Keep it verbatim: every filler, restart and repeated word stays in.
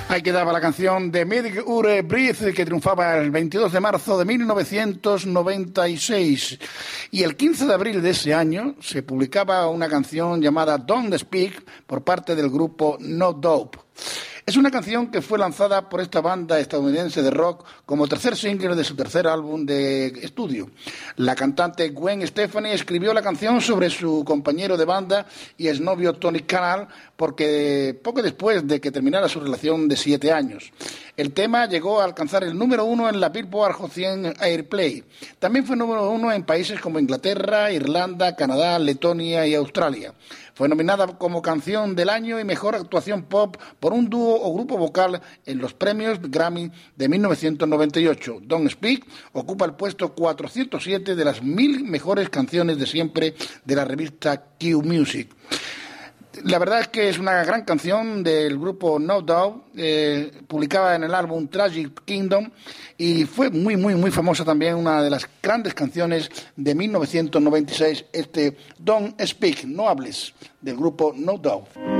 Ahí quedaba la canción de Medic Ure Breathe, que triunfaba el veintidós de marzo de mil novecientos noventa y seis. Y el quince de abril de ese año se publicaba una canción llamada Don't Speak por parte del grupo No Doubt. Es una canción que fue lanzada por esta banda estadounidense de rock como tercer single de su tercer álbum de estudio. La cantante Gwen Stefani escribió la canción sobre su compañero de banda y exnovio Tony Kanal, porque poco después de que terminara su relación de siete años. El tema llegó a alcanzar el número uno en la Billboard Hot cien Airplay. También fue número uno en países como Inglaterra, Irlanda, Canadá, Letonia y Australia. Fue nominada como Canción del Año y Mejor Actuación Pop por un dúo o grupo vocal en los premios Grammy de mil novecientos noventa y ocho. Don't Speak ocupa el puesto cuatrocientos siete de las mil mejores canciones de siempre de la revista Q Music. La verdad es que es una gran canción del grupo No Doubt, eh, publicada en el álbum Tragic Kingdom, y fue muy, muy, muy famosa también, una de las grandes canciones de mil novecientos noventa y seis, este Don't Speak, no hables, del grupo No Doubt.